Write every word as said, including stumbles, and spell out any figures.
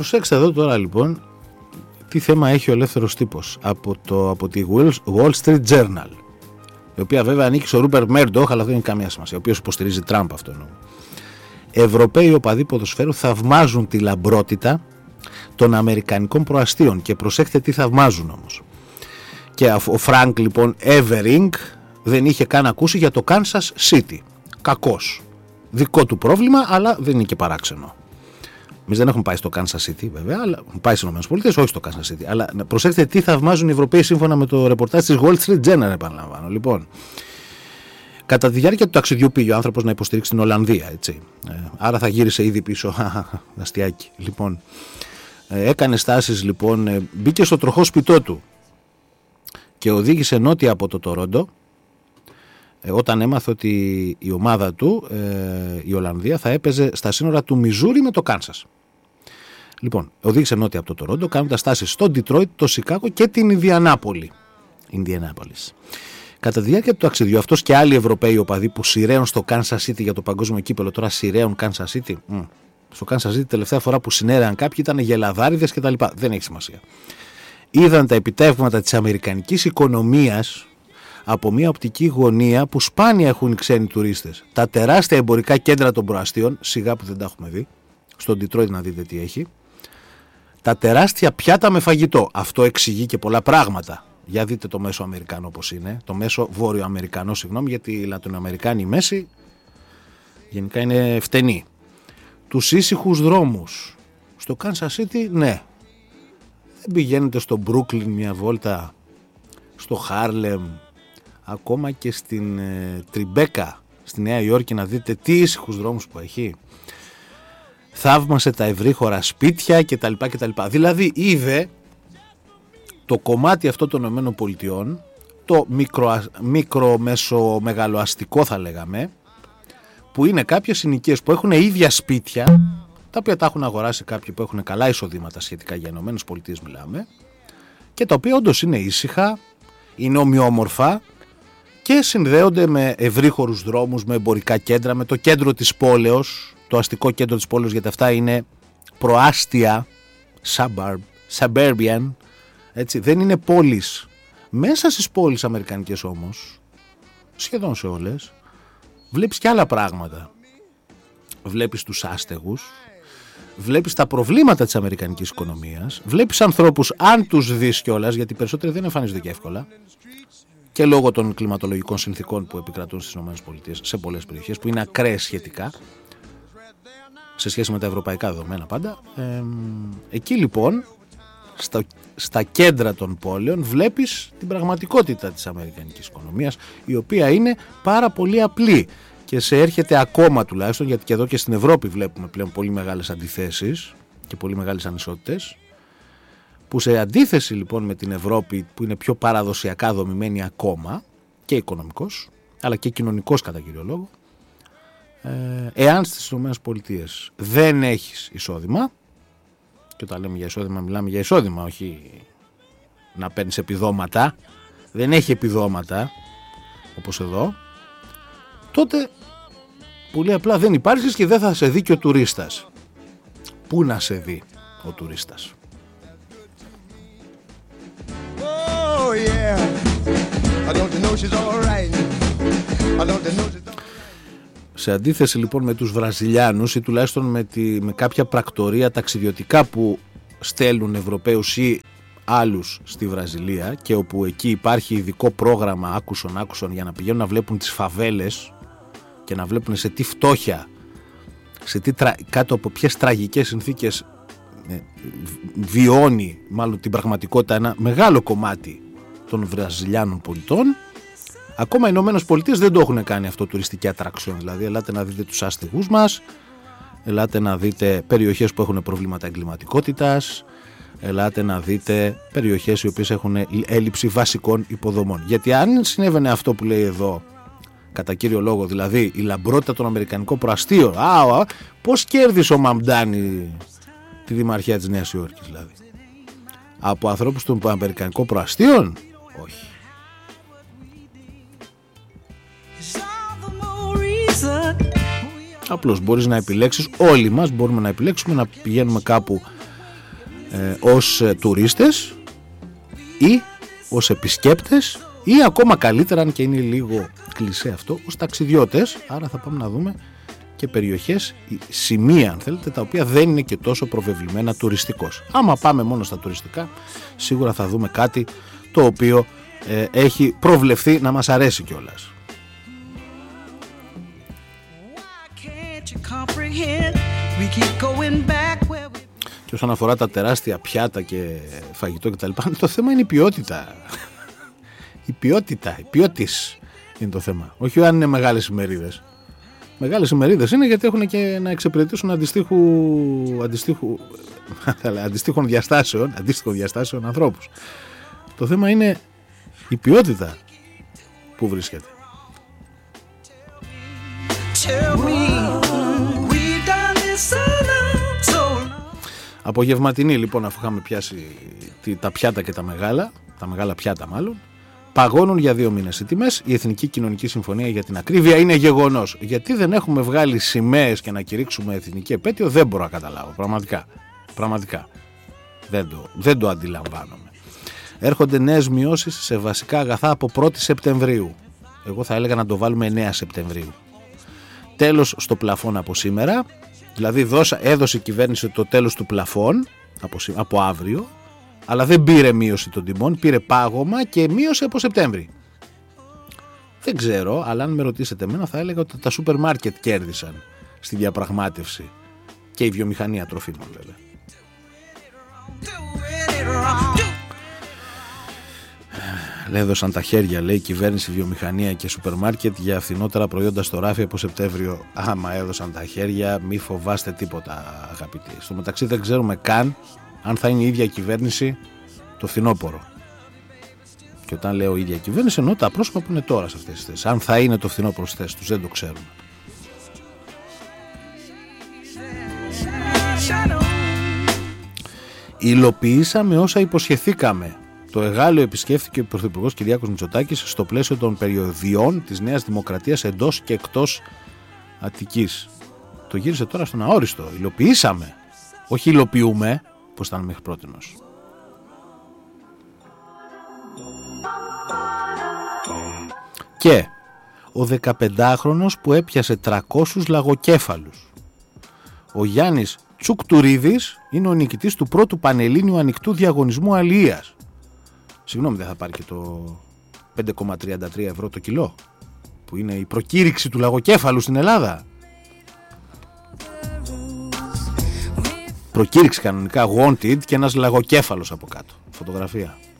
προσέξτε εδώ τώρα λοιπόν τι θέμα έχει ο ελεύθερος τύπος από, το, από τη Wall Street Journal, η οποία βέβαια ανήκει στο Ρούπερ Μέρντοχ, αλλά δεν έχει καμία σημασία, ο οποίος υποστηρίζει Τραμπ, αυτό εννοώ. Ευρωπαίοι οπαδοί ποδοσφαίρου θαυμάζουν τη λαμπρότητα των αμερικανικών προαστίων, και προσέξτε τι θαυμάζουν όμως. Και ο Φρανκ λοιπόν Έβερινγκ δεν είχε καν ακούσει για το Kansas City. Κακός. Δικό του πρόβλημα, αλλά δεν είναι και παράξενο. Εμείς δεν έχουμε πάει στο Kansas City, βέβαια, αλλά έχουμε πάει στις ΗΠΑ, όχι στο Kansas City. Αλλά προσέξτε τι θαυμάζουν οι Ευρωπαίοι σύμφωνα με το ρεπορτάζ της Wall Street Journal, επαναλαμβάνω. Λοιπόν, κατά τη διάρκεια του ταξιδιού πήγε ο άνθρωπος να υποστηρίξει την Ολλανδία, έτσι. Ε, άρα θα γύρισε ήδη πίσω. Αστιάκι. Λοιπόν, ε, έκανε στάσεις, λοιπόν, ε, μπήκε στο τροχό σπιτό του και οδήγησε νότια από το Τορόντο, ε, όταν έμαθε ότι η ομάδα του, ε, η Ολλανδία, θα έπαιζε στα σύνορα του Μιζούρι με το Κάνσας. Λοιπόν, οδήγησε νότια από το Τορόντο, κάνοντας στάσεις στο Ντιτρόιτ, το Σικάγο και την Ινδιανάπολη. Ινδιανάπολης. Κατά τη διάρκεια του ταξιδιού, αυτός και άλλοι Ευρωπαίοι οπαδοί που σειραίουν στο Kansas City για το παγκόσμιο κύπελο, τώρα σειραίουν Kansas City. Mm. Στο Kansas City, τελευταία φορά που συνέρεαν κάποιοι ήταν γελαδάριδες κτλ. Δεν έχει σημασία. Είδαν τα επιτεύγματα της αμερικανικής οικονομίας από μια οπτική γωνία που σπάνια έχουν οι ξένοι τουρίστες. Τα τεράστια εμπορικά κέντρα των προαστίων, σιγά που δεν τα έχουμε δει, στο Ντιτρόιτ να δείτε τι έχει. Τα τεράστια πιάτα με φαγητό. Αυτό εξηγεί και πολλά πράγματα. Για δείτε το μέσο Αμερικανό πώς είναι, το μέσο Βόρειο Αμερικανό, συγγνώμη, γιατί οι Λατινοαμερικάνοι μέση γενικά είναι φτενοί. Τους ήσυχους δρόμους. Στο Kansas City, ναι. Δεν πηγαίνετε στο Brooklyn μια βόλτα, στο Χάρλεμ, ακόμα και στην ε, Τριμπέκα, στη Νέα Υόρκη, να δείτε τι ήσυχους δρόμους που έχει. Θαύμασε τα ευρύχωρα σπίτια κτλ. κτλ. Δηλαδή είδε το κομμάτι αυτό των ΗΠΑ, το μικρο, μικρο μέσο μεγαλοαστικό θα λέγαμε, που είναι κάποιες συνοικίες που έχουν ίδια σπίτια, τα οποία τα έχουν αγοράσει κάποιοι που έχουν καλά εισοδήματα σχετικά, για ΗΠΑ μιλάμε, και τα οποία όντως είναι ήσυχα, είναι ομοιόμορφα και συνδέονται με ευρύχωρους δρόμους, με εμπορικά κέντρα, με το κέντρο της πόλεως, το αστικό κέντρο της πόλεως, γιατί αυτά είναι προάστια, suburb, suburban, έτσι, δεν είναι πόλεις. Μέσα στις πόλεις αμερικανικές όμως, σχεδόν σε όλες, βλέπεις και άλλα πράγματα. Βλέπεις τους άστεγους, βλέπεις τα προβλήματα της αμερικανικής οικονομίας, βλέπεις ανθρώπους, αν τους δεις κιόλας, γιατί περισσότεροι δεν εμφανίζονται και εύκολα, και λόγω των κλιματολογικών συνθήκων που επικρατούν στις ΗΠΑ σε πολλές περιοχές, που είναι ακραίες σχετικά, σε σχέση με τα ευρωπαϊκά δεδομένα πάντα. Ε, εκεί λοιπόν, στα, στα κέντρα των πόλεων, βλέπεις την πραγματικότητα της αμερικανικής οικονομίας, η οποία είναι πάρα πολύ απλή και σε έρχεται ακόμα, τουλάχιστον, γιατί και εδώ και στην Ευρώπη βλέπουμε πλέον πολύ μεγάλες αντιθέσεις και πολύ μεγάλες ανισότητες, που σε αντίθεση λοιπόν με την Ευρώπη, που είναι πιο παραδοσιακά δομημένη ακόμα και οικονομικός αλλά και κοινωνικός κατά κύριο λόγο, εάν στις ΗΠΑ δεν έχεις εισόδημα, και όταν λέμε για εισόδημα μιλάμε για εισόδημα, όχι να παίρνεις επιδόματα, δεν έχει επιδόματα όπως εδώ, τότε πολύ απλά δεν υπάρχεις και δεν θα σε δει και ο τουρίστας. Πού να σε δει ο τουρίστας? Oh, yeah. I don't know she's all right. I don't know she's... Σε αντίθεση λοιπόν με τους Βραζιλιάνους, ή τουλάχιστον με, τη, με κάποια πρακτορία ταξιδιωτικά που στέλνουν Ευρωπαίους ή άλλους στη Βραζιλία, και όπου εκεί υπάρχει ειδικό πρόγραμμα άκουσον άκουσον για να πηγαίνουν να βλέπουν τις φαβέλες και να βλέπουν σε τι φτώχεια, σε τι, κάτω από ποιες τραγικές συνθήκες ε, βιώνει μάλλον την πραγματικότητα ένα μεγάλο κομμάτι των Βραζιλιάνων πολιτών. Ακόμα οι Ηνωμένες Πολιτείες δεν το έχουν κάνει αυτό τουριστική ατραξιόν. Δηλαδή, ελάτε να δείτε τους άστεγους μας, ελάτε να δείτε περιοχές που έχουν προβλήματα εγκληματικότητας, ελάτε να δείτε περιοχές οι οποίες έχουν έλλειψη βασικών υποδομών. Γιατί αν συνέβαινε αυτό που λέει εδώ, κατά κύριο λόγο, δηλαδή η λαμπρότητα των αμερικανικών προαστίων, α, α, πώς κέρδισε ο Μαμντάνη τη δημαρχία της Νέας Υόρκης, δηλαδή? Από ανθρώπους των αμερικανικών προαστίων? Όχι. Απλώς μπορείς να επιλέξεις, όλοι μας μπορούμε να επιλέξουμε να πηγαίνουμε κάπου ε, ως ε, τουρίστες ή ως επισκέπτες ή ακόμα καλύτερα, αν και είναι λίγο κλισέ αυτό, ως ταξιδιώτες. Άρα θα πάμε να δούμε και περιοχές, σημεία αν θέλετε, τα οποία δεν είναι και τόσο προβεβλημένα τουριστικώς. Άμα πάμε μόνο στα τουριστικά, σίγουρα θα δούμε κάτι το οποίο ε, έχει προβλεφθεί να μας αρέσει κιόλας. Και όσον αφορά τα τεράστια πιάτα και φαγητό κτλ, το θέμα είναι η ποιότητα. Η ποιότητα, η ποιότης είναι το θέμα. Όχι αν είναι μεγάλες ημερίδες. Μεγάλες ημερίδες είναι γιατί έχουν και να εξυπηρετήσουν αντιστοίχου, αντιστοίχου, αντιστοίχων διαστάσεων, αντίστοιχων διαστάσεων ανθρώπους. Το θέμα είναι η ποιότητα που βρίσκεται. Απογευματινή λοιπόν, αφού είχαμε πιάσει τα πιάτα και τα μεγάλα, τα μεγάλα πιάτα μάλλον, παγώνουν για δύο μήνες οι τιμές. Η Εθνική Κοινωνική Συμφωνία για την ακρίβεια είναι γεγονός. Γιατί δεν έχουμε βγάλει σημαίες και να κηρύξουμε εθνική επέτειο, δεν μπορώ να καταλάβω. Πραγματικά. Πραγματικά. Δεν το, δεν το αντιλαμβάνομαι. Έρχονται νέες μειώσεις σε βασικά αγαθά από πρώτη Σεπτεμβρίου. Εγώ θα έλεγα να το βάλουμε εννέα Σεπτεμβρίου. Τέλος στο πλαφόν από σήμερα. Δηλαδή δώσα, έδωσε η κυβέρνηση το τέλος του πλαφόν από, από αύριο. Αλλά δεν πήρε μείωση των τιμών, πήρε πάγωμα και μείωση από Σεπτέμβρη. Δεν ξέρω, αλλά αν με ρωτήσετε εμένα θα έλεγα ότι τα σούπερ μάρκετ κέρδισαν στη διαπραγμάτευση και η βιομηχανία τροφίμων βέβαια. Έδωσαν τα χέρια, λέει, κυβέρνηση, βιομηχανία και σούπερ μάρκετ για φθηνότερα προϊόντα στο ράφι από Σεπτέμβριο. Άμα έδωσαν τα χέρια, μη φοβάστε τίποτα, αγαπητοί. Στο μεταξύ δεν ξέρουμε καν αν θα είναι η ίδια κυβέρνηση το φθινόπωρο. Και όταν λέω η ίδια κυβέρνηση, εννοώ τα πρόσωπα που είναι τώρα σε αυτές τις θέσεις. Αν θα είναι το φθινόπωρο στις θέσεις τους, δεν το ξέρουμε. Υλοποιήσαμε όσα υποσχεθήκαμε. Το Εγάλεο επισκέφθηκε ο Πρωθυπουργός Κυριάκος Μητσοτάκης στο πλαίσιο των περιοδιών της Νέας Δημοκρατίας εντός και εκτός Αττικής. Το γύρισε τώρα στον αόριστο. Υλοποιήσαμε. Όχι υλοποιούμε, πως ήταν μέχρι πρότινος. Και ο δεκαπεντάχρονος που έπιασε τριακόσιους λαγοκέφαλους. Ο Γιάννης Τσουκτουρίδης είναι ο νικητής του πρώτου πανελλήνιου ανοιχτού διαγωνισμού αλιείας. Συγγνώμη, δεν θα πάρει και το πέντε κόμμα τριάντα τρία ευρώ το κιλό, που είναι η προκήρυξη του λαγοκέφαλου στην Ελλάδα. Προκήρυξη κανονικά, wanted, και ένας λαγοκέφαλος από κάτω. Φωτογραφία.